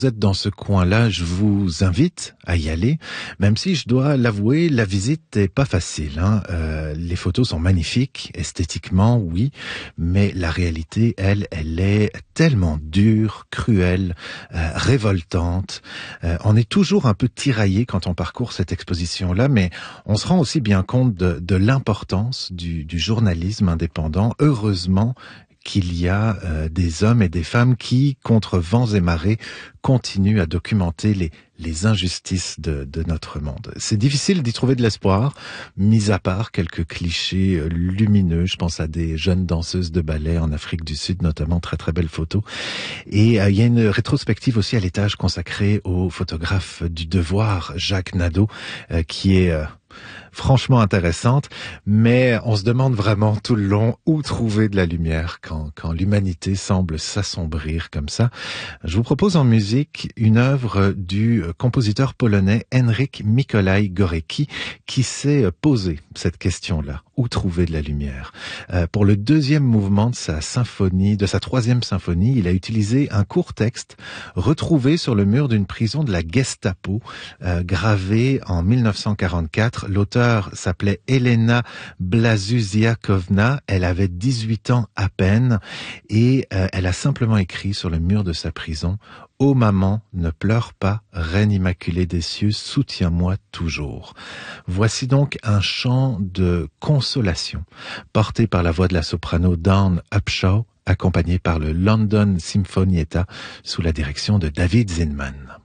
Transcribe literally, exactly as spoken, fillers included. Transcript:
Vous êtes dans ce coin-là, je vous invite à y aller, même si je dois l'avouer, la visite n'est pas facile. Hein. Euh, les photos sont magnifiques, esthétiquement, oui, mais la réalité, elle, elle est tellement dure, cruelle, euh, révoltante. Euh, on est toujours un peu tiraillé quand on parcourt cette exposition-là, mais on se rend aussi bien compte de, de l'importance du, du journalisme indépendant. Heureusement qu'il y a euh, des hommes et des femmes qui, contre vents et marées, continuent à documenter les, les injustices de, de notre monde. C'est difficile d'y trouver de l'espoir, mis à part quelques clichés euh, lumineux. Je pense à des jeunes danseuses de ballet en Afrique du Sud, notamment, très très belles photos. Et euh, il y a une rétrospective aussi à l'étage consacrée au photographe du Devoir, Jacques Nadeau, euh, qui est... Euh, franchement intéressante, mais on se demande vraiment tout le long où trouver de la lumière quand, quand l'humanité semble s'assombrir comme ça. Je vous propose en musique une œuvre du compositeur polonais Henryk Mikołaj Górecki qui s'est posé cette question-là. Où trouver de la lumière? Euh, pour le deuxième mouvement de sa symphonie, de sa troisième symphonie, il a utilisé un court texte retrouvé sur le mur d'une prison de la Gestapo, euh, gravé en mille neuf cent quarante-quatre. L'auteur s'appelait Elena Blazusziakowna. Elle avait dix-huit ans à peine et euh, elle a simplement écrit sur le mur de sa prison: Ô maman, ne pleure pas, Reine immaculée des cieux, soutiens-moi toujours. Voici donc un chant de consolation, porté par la voix de la soprano Dawn Upshaw, accompagné par le London Sinfonietta sous la direction de David Zinman.